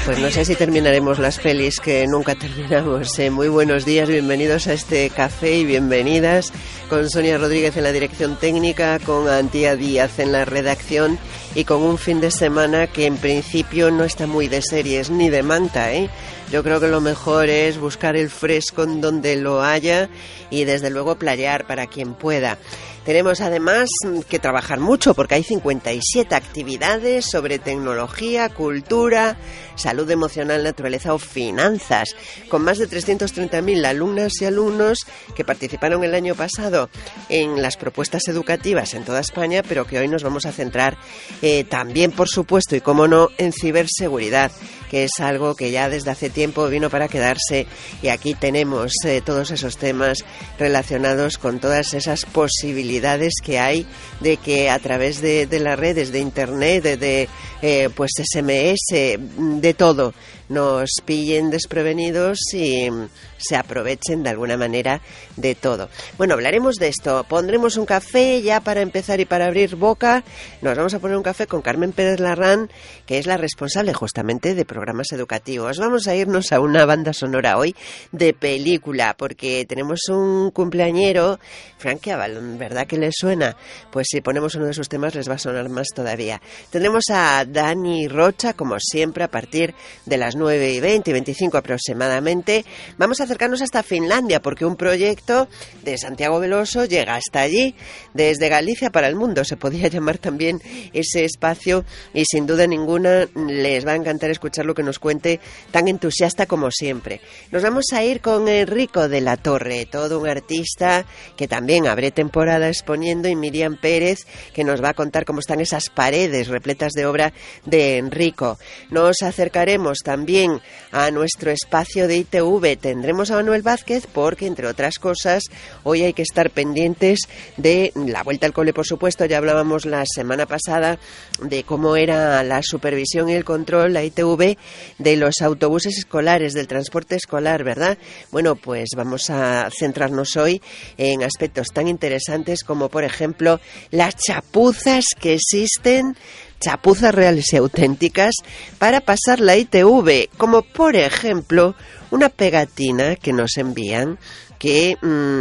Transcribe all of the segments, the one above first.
Pues no sé si terminaremos las pelis que nunca terminamos. Muy buenos días, bienvenidos a este café y bienvenidas con Sonia Rodríguez en la dirección técnica, con Antía Díaz en la redacción y con un fin de semana que en principio no está muy de series ni de manta, ¿eh? Yo creo que lo mejor es buscar el fresco en donde lo haya y desde luego playar para quien pueda. Tenemos además que trabajar mucho porque hay 57 actividades sobre tecnología, cultura, salud emocional, naturaleza o finanzas, con más de 330.000 alumnas y alumnos que participaron el año pasado en las propuestas educativas en toda España, pero que hoy nos vamos a centrar también, por supuesto, y cómo no, en ciberseguridad, que es algo que ya desde hace tiempo vino para quedarse, y aquí tenemos todos esos temas relacionados con todas esas posibilidades que hay de que a través de las redes, de internet, de pues SMS, de todo, nos pillen desprevenidos y se aprovechen de alguna manera de todo. Bueno, hablaremos de esto. Pondremos un café ya para empezar y para abrir boca. Nos vamos a poner un café con Carmen Pérez Larrán, que es la responsable justamente de programas educativos. Vamos a irnos a una banda sonora hoy de película, porque tenemos un cumpleañero, Frankie Avalon, ¿verdad que les suena? Pues si ponemos uno de sus temas les va a sonar más todavía. Tendremos a Dani Rocha, como siempre, a partir de las 9:20 y 25 aproximadamente. Vamos a acercarnos hasta Finlandia, porque un proyecto de Santiago Veloso llega hasta allí, desde Galicia para el mundo, se podía llamar también ese espacio, y sin duda ninguna les va a encantar escuchar lo que nos cuente, tan entusiasta como siempre. Nos vamos a ir con Enrico de la Torre, todo un artista que también abre temporada exponiendo, y Miriam Pérez, que nos va a contar cómo están esas paredes repletas de obra de Enrico. Nos acercaremos también a nuestro espacio de ITV, tendremos a Manuel Vázquez, porque entre otras cosas hoy hay que estar pendientes de la vuelta al cole, por supuesto. Ya hablábamos la semana pasada de cómo era la supervisión y el control, la ITV, de los autobuses escolares, del transporte escolar, ¿verdad? Bueno, pues vamos a centrarnos hoy en aspectos tan interesantes como, por ejemplo, las chapuzas que existen, chapuzas reales y auténticas, para pasar la ITV, como por ejemplo una pegatina que nos envían que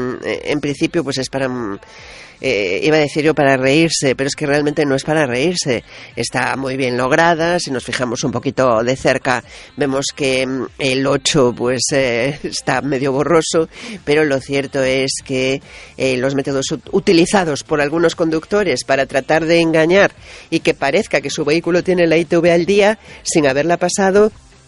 en principio pues es para... iba a decir yo para reírse, pero es que realmente no es para reírse. Está muy bien lograda. Si nos fijamos un poquito de cerca, vemos que el 8 pues está medio borroso, pero lo cierto es que los métodos utilizados por algunos conductores para tratar de engañar y que parezca que su vehículo tiene la ITV al día sin haberla pasado,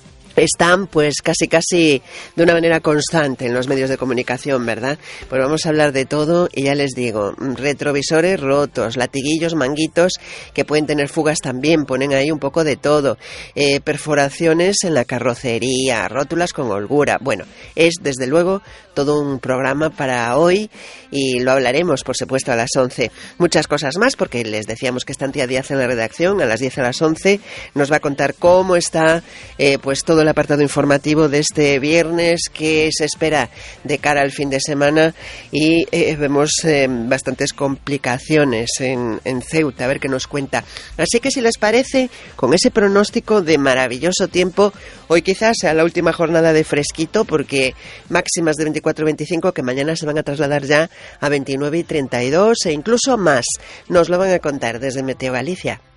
están pues casi de una manera constante en los medios de comunicación, ¿verdad? Pues vamos a hablar de todo, y ya les digo, retrovisores rotos, latiguillos, manguitos que pueden tener fugas también, ponen ahí un poco de todo, perforaciones en la carrocería, rótulas con holgura. Bueno, es desde luego todo un programa para hoy, y lo hablaremos, por supuesto, a las 11. Muchas cosas más, porque les decíamos que está Antía Díaz en la redacción. A las 10 a las 11 nos va a contar cómo está pues todo el apartado informativo de este viernes, que se espera de cara al fin de semana, y vemos bastantes complicaciones en Ceuta, a ver qué nos cuenta. Así que si les parece, con ese pronóstico de maravilloso tiempo, hoy quizás sea la última jornada de fresquito, porque máximas de 24-25 que mañana se van a trasladar ya a 29 y 32 e incluso más. Nos lo van a contar desde Meteo Galicia.